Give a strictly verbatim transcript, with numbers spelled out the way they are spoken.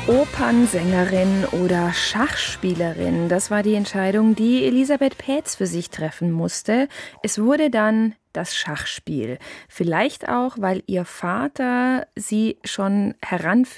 Opernsängerin oder Schachspielerin, das war die Entscheidung, die Elisabeth Pähtz für sich treffen musste. Es wurde dann das Schachspiel. Vielleicht auch, weil ihr Vater sie schon heranführte